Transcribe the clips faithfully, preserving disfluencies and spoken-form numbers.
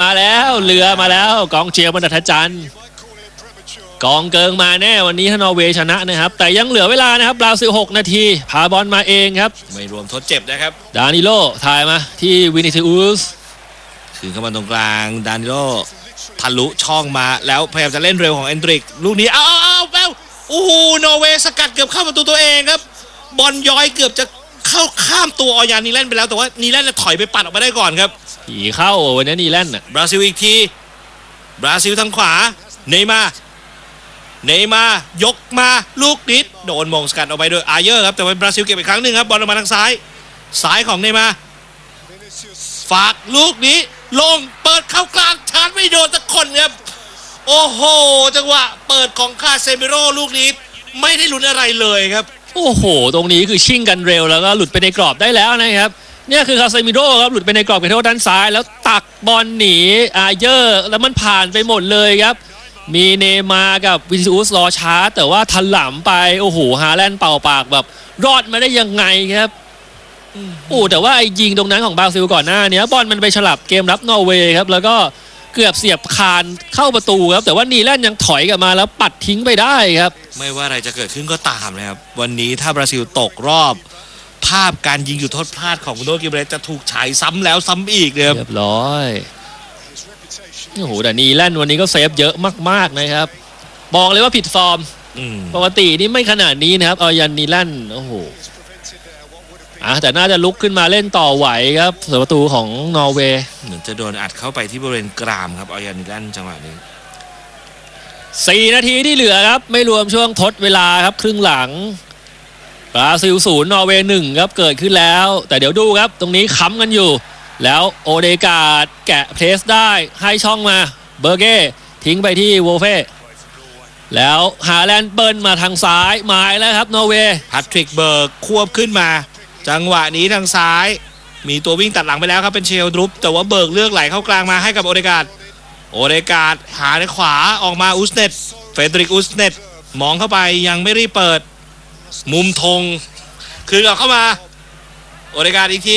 แล้วเรือมาแล้วกองเชียร์บรรทัดจันทร์กองเกิงมาแน่วันนี้ถ้านอร์เวย์ชนะนะครับแต่ยังเหลือเวลานะครับบราซิลหกนาทีพาบอลมาเองครับไม่รวมทดเจ็บนะครับดานิโลถ่ายมาที่วินิซิอุสคืนเข้ามาตรงกลางดานิโลทะลุช่องมาแล้วพยายามจะเล่นเร็วของเอนดริกลูกนี้เอาเอาเอาแล้วโอ้โหนอร์เวย์สกัดเกือบเข้าประตูตัวเองครับบอลย้อยเกือบจะเข้าข้ามตัวออยานีแลนด์ไปแล้วแต่ว่านีแลนด์ถอยไปปัดออกมาได้ก่อนครับผีเข้าวันนี้นีแลนด์บราซิลอีกทีบราซิลทางขวาเนย์มาร์เนย์มาร์ยกมาลูกนิดโดนมงสกัดออกไปโดยอาเยอร์ครับแต่ว่าบราซิลเก็บอีกครั้งหนึ่งครับบอลออกมาทางซ้ายซ้ายของเนย์มาร์ฝากลูกนี้ลงเปิดเข้ากลางชาร์จไม่โดนสักคนครับโอ้โหจังหวะเปิดของคาเซมิโร่ลูกนี้ไม่ได้ลุ้นอะไรเลยครับโอ้โหตรงนี้คือชิ่งกันเร็วแล้วก็หลุดไปในกรอบได้แล้วนะครับเนี่ยคือคาเซมิโร่ครับหลุดไปในกรอบเขตโทษด้านซ้ายแล้วตักบอลหนีอาเยอร์แล้วมันผ่านไปหมดเลยครับมีเนมาร์กับวินิซิอุสรอช้าแต่ว่าทันหลำไปโอ้โหฮาแลนด์เป่าปากแบบรอดมาได้ยังไงครับโอ้แต่ว่าไอ้ยิงตรงนั้นของบราซิลก่อนหน้านี้บอลมันไปฉลับเกมรับนอร์เวย์ครับแล้วก็เกือบเสียบคานเข้าประตูครับแต่ว่านีแลนด์ยังถอยกลับมาแล้วปัดทิ้งไปได้ครับไม่ว่าอะไรจะเกิดขึ้นก็ตามนะครับวันนี้ถ้าบราซิลตกรอบภาพการยิงจุดโทษพลาดของบุโนกิเบรสจะถูกฉายซ้ำแล้วซ้ำอีกเลยเรียบร้อยโอ้โหแต่นีแลนด์วันนี้ก็เซฟเยอะมากๆนะครับบอกเลยว่าผิดฟอร์มปกตินี่ไม่ขนาดนี้นะครับออยันนีแลนด์โอ้โหอ่ะแต่น่าจะลุกขึ้นมาเล่นต่อไหวครับเสือประตูของนอร์เวย์เหมือนจะโดนอัดเข้าไปที่บริเวณกรามครับออยันนีแลนด์จังหวะนี้สี่นาทีที่เหลือครับไม่รวมช่วงทดเวลาครับครึ่งหลังบราซิลศูนย์นอร์เวย์หนึ่งครับเกิดขึ้นแล้วแต่เดี๋ยวดูครับตรงนี้ค้ำกันอยู่แล้วโอเดการ์ดแกะเพลสได้ให้ช่องมาเบอร์เก้ทิ้งไปที่โวเฟ่แล้วฮาแลนด์เปิ้ลมาทางซ้ายหมายแล้วครับนอร์เวย์แพทริกเบิร์กควบขึ้นมาจังหวะนี้ทางซ้ายมีตัววิ่งตัดหลังไปแล้วครับเป็นเชลดรุปแต่ว่าเบิร์กเลือกไหลเข้ากลางมาให้กับโอเดการ์ดโอเดการ์ดหาในขวาออกมาอุสเนตเฟเดริกอุสเนตมองเข้าไปยังไม่รีบเปิดมุมธงคืนกลับเข้ามาโอเดการ์ดอีกที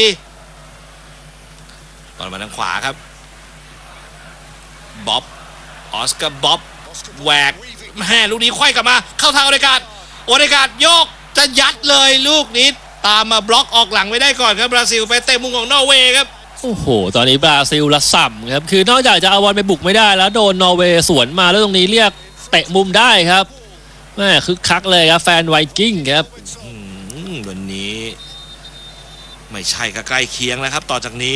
บอลมาทางขวาครับบ๊อบออสการ์บ๊อบแหวกแม่ลูกนี้ไขว้กลับมาเข้าทางโอเดการ์ดโอเดการ์ดโยกจะยัดเลยลูกนี้ตามมาบล็อกออกหลังไม่ได้ก่อนครับบราซิลไปเตะมุมของนอร์เวย์ครับโอ้โหตอนนี้บราซิลละส่ำครับคือนอกจากจะเอาบอลไปบุกไม่ได้แล้วโดนนอร์เวย์สวนมาแล้วตรงนี้เรียกเตะมุมได้ครับแม่คึกคักเลยครับแฟนไวกิ้งครับวันนี้ไม่ใช่ก็ใกล้เคียงแล้วครับต่อจากนี้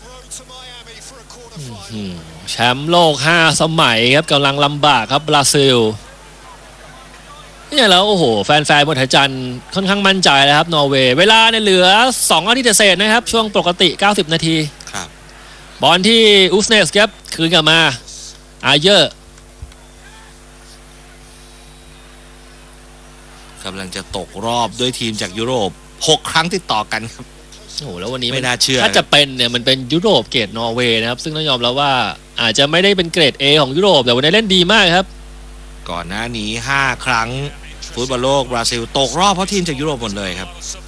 แชมป์โลกห้าสมัยครับกำลังลำบากครับบราซิลเนี่ยแล้วโอ้โหแฟนๆบนหัวจันทร์ค่อนข้างมั่นใจแล้วครับนอร์เวย์เวลาเนี่ยเหลือสองนาทีเศษนะครับช่วงปกติเก้าสิบนาทีครับบอลที่อุสเนสครับคืนกลับมาอาเยอร์กำลังจะตกรอบด้วยทีมจากยุโรปหกครั้งติดต่อกันครับโอ้โหแล้ววันนี้ไม่น่าเชื่อถ้าจะเป็นเนี่ยมันเป็นยุโรปเกรดนอร์เวย์นะครับซึ่งต้องยอมแล้วว่าอาจจะไม่ได้เป็นเกรด A ของยุโรปแต่วันนี้เล่นดีมากครับก่อนหน้านี้ห้าครั้งฟุตบอลโลกบราซิลตกรอบเพราะทีมจากยุโรปหมดเลยครับ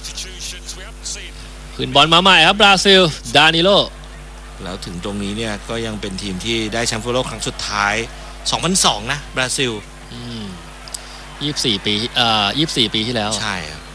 ขึ้นบอลมาใหม่ครับบราซิลดานิโลแล้วถึงตรงนี้เนี่ยก็ยังเป็นทีมที่ได้แชมป์ฟุตบอลโลกครั้งสุดท้ายสองพันสองนะบราซิลยี่สิบสี่ปีเอ่อยี่สิบสี่ปีที่แล้วใช่ครับ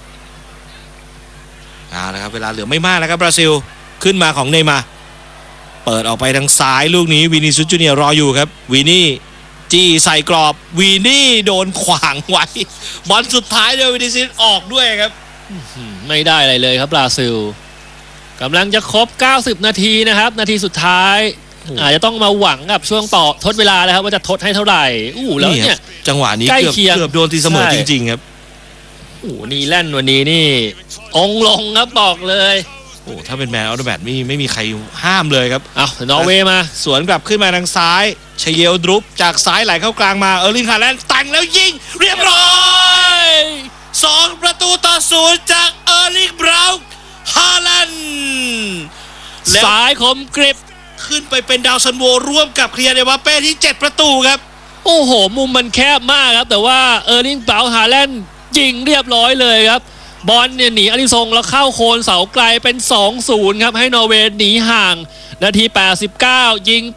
เอาละครับเวลาเหลือไม่มากแล้วครับบราซิลขึ้นมาของเนย์มาร์เปิดออกไปทางซ้ายลูกนี้วินิซิอุสจูเนียร์รออยู่ครับวินี่จี้ใส่กรอบวีนี่โดนขวางไว้บอลสุดท้ายเดียววินิซิอุสออกด้วยครับไม่ได้อะไรเลยครับบราซิลกำลังจะครบเก้าสิบนาทีนะครับนาทีสุดท้ายอาจจะต้องมาหวังกับช่วงต่อทดเวลาแล้วครับว่าจะทดให้เท่าไหร่อู้แล้วเนี่ยจังหวะนี้เกือบเกือบโดนตีเสมอจริงๆครับโอ้นีแลนด์วันนี้นี่องลงครับบอกเลยโอ้ถ้าเป็นแมนออโตแบทไม่ไม่มีใครห้ามเลยครับอ้าวนอร์เวย์มาสวนกลับขึ้นมาทางซ้ายเชเยลดรุปจากซ้ายไหลเข้ากลางมาเออร์ลิงฮาแลนด์แต่งแล้วยิงเรียบร้อยสองประตูต่อศูนย์จากเออร์ลิงบราวน์ฮาแลนด์สายคมกริบขึ้นไปเป็นดาวซันโวร่วมกับเคลียร์เดวาเป้ที่เจ็ดประตูครับโอ้โหมุมมันแคบมากครับแต่ว่าเออร์ลิงบราวน์ฮาแลนด์ยิงเรียบร้อยเลยครับบอลเนี่ยหนีอลิซงแล้วเข้าโคนเสาไกลเป็น สองศูนย์ ครับให้นอร์เวย์หนีห่างนาทีแปดสิบเก้ายิง